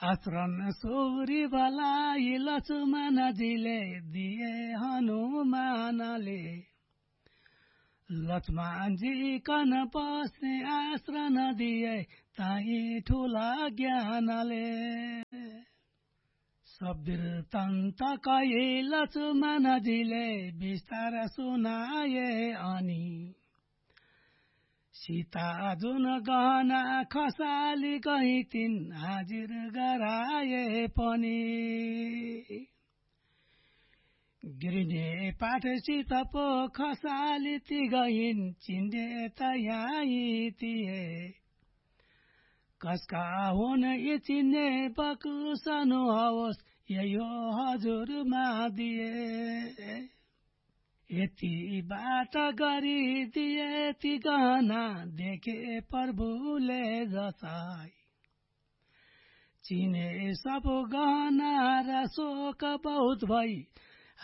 आश्रम सोरी भलाई लक्ष्मणजीले दिए हनुमानले लक्ष्मणजी कन पस्ने आश्रम दिए ताई ठुला ज्ञानले सबीरतन्त कही लक्ष्मणजीले विस्तार सुनाए अनि सीता जुन गहना खसाली कही तिन हाजिर गराए पनि गिरिने पाठसित पो खसाली ती गइन् चिन्डे तयाई तिए कसका हुन यी चिन्ने बकुसनु होस् यो हजुरमा दिए यति बात गरिदिए ती गहना देखे प्रभुले जसाई चिने सब गहना र शोक बहुत भई